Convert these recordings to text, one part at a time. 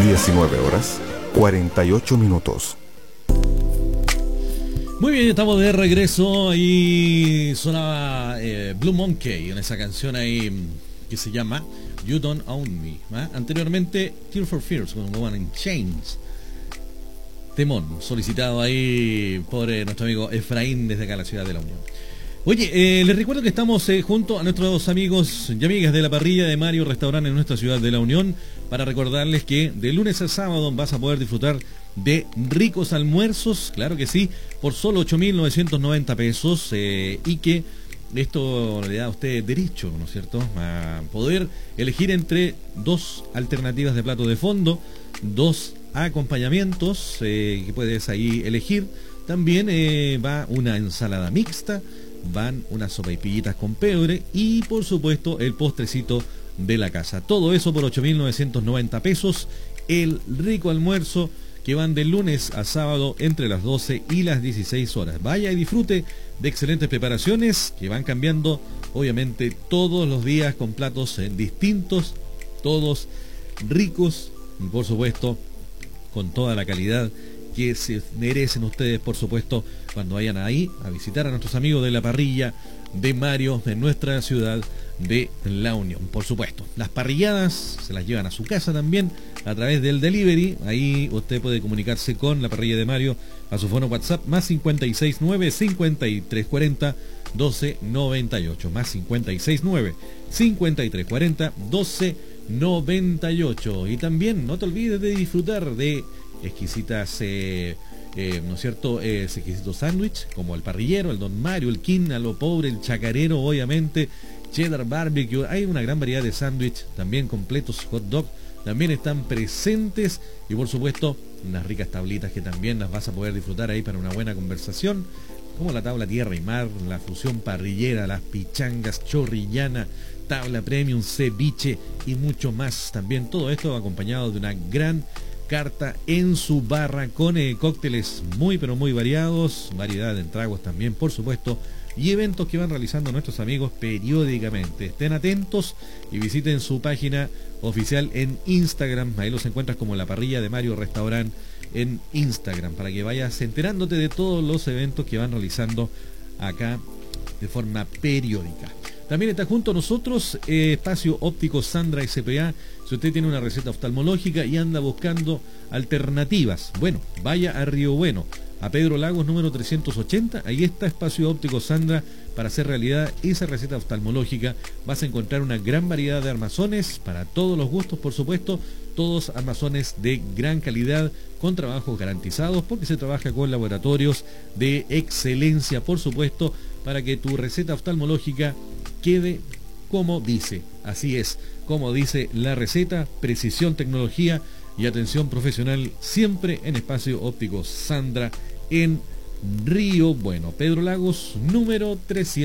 19 horas 48 minutos. Muy bien, estamos de regreso y sonaba Blue Monkey en esa canción ahí que se llama You Don't Own Me. Anteriormente Tears for Fears con Woman in Chains. Temón, solicitado ahí por nuestro amigo Efraín desde acá, la ciudad de La Unión. Oye, les recuerdo que estamos junto a nuestros amigos y amigas de la parrilla de Mario Restaurante en nuestra ciudad de La Unión, para recordarles que de lunes a sábado vas a poder disfrutar de ricos almuerzos, claro que sí, por solo 8.990 pesos, y que esto le da a usted derecho, ¿no es cierto?, a poder elegir entre dos alternativas de plato de fondo, dos acompañamientos que puedes ahí elegir. También va una ensalada mixta, van unas sopaipillitas con pebre y por supuesto el postrecito de la casa. Todo eso por 8.990 pesos. El rico almuerzo que van de lunes a sábado entre las 12 y las 16 horas. Vaya y disfrute de excelentes preparaciones que van cambiando obviamente todos los días con platos distintos, todos ricos y por supuesto con toda la calidad que se merecen ustedes, por supuesto, cuando vayan ahí a visitar a nuestros amigos de la parrilla de Mario en nuestra ciudad de La Unión. Por supuesto, las parrilladas se las llevan a su casa también a través del delivery. Ahí usted puede comunicarse con la parrilla de Mario a su fono WhatsApp más 569 5340 1298, más 569 5340 1298. Y también no te olvides de disfrutar de exquisitas, ¿no es cierto?, exquisitos sándwich como el parrillero, el Don Mario, el King a lo pobre, el chacarero, obviamente, cheddar barbecue. Hay una gran variedad de sándwich, también completos, hot dog, también están presentes, y por supuesto unas ricas tablitas que también las vas a poder disfrutar ahí para una buena conversación, como la tabla tierra y mar, la fusión parrillera, las pichangas, chorrillana, tabla premium, ceviche y mucho más. También todo esto acompañado de una gran carta en su barra con cócteles muy pero muy variados, variedad de tragos también, por supuesto, y eventos que van realizando nuestros amigos periódicamente. Estén atentos y visiten su página oficial en Instagram. Ahí los encuentras como La Parrilla de Mario Restaurant en Instagram, para que vayas enterándote de todos los eventos que van realizando acá de forma periódica. También está junto a nosotros Espacio Óptico Sandra S.p.A. Si usted tiene una receta oftalmológica y anda buscando alternativas, bueno, vaya a Río Bueno, a Pedro Lagos número 380, ahí está Espacio Óptico Sandra para hacer realidad esa receta oftalmológica. Vas a encontrar una gran variedad de armazones para todos los gustos, por supuesto, todos armazones de gran calidad, con trabajos garantizados, porque se trabaja con laboratorios de excelencia, por supuesto, para que tu receta oftalmológica quede como dice. Así es, como dice la receta: precisión, tecnología y atención profesional, siempre en Espacio Óptico Sandra en Río Bueno, Pedro Lagos número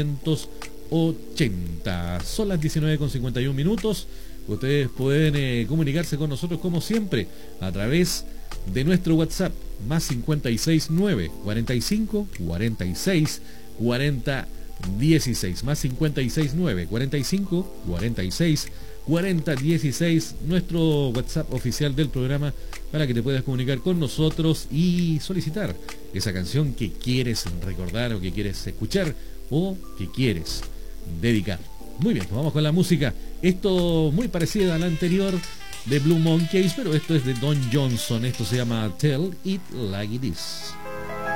380. Son las 19:51 minutos. Ustedes pueden comunicarse con nosotros como siempre a través de nuestro WhatsApp más 569 45 46 40 16, más 569 45 46 40 16, nuestro WhatsApp oficial del programa, para que te puedas comunicar con nosotros y solicitar esa canción que quieres recordar o que quieres escuchar o que quieres dedicar. Muy bien, pues vamos con la música. Esto muy parecido a la anterior de Blue Monkeys, pero esto es de Don Johnson. Esto se llama Tell It Like It Is.